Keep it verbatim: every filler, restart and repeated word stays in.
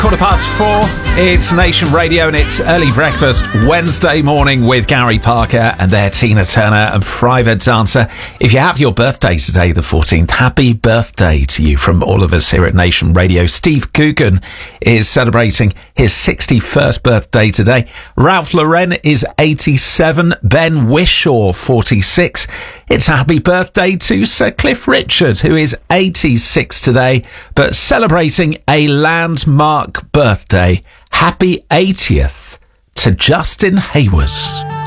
Quarter past four, it's Nation Radio and it's Early Breakfast Wednesday morning with Gary Parker and their Tina Turner and Private Dancer. If you have your birthday today, the fourteenth, happy birthday to you from all of us here at Nation Radio. Steve Coogan is celebrating his sixty-first birthday today. Ralph Lauren is eighty-seven. Ben Whishaw, forty-six. It's a happy birthday to Sir Cliff Richard, who is eighty-six today, but celebrating a landmark birthday. Happy eightieth to Justin Hayward.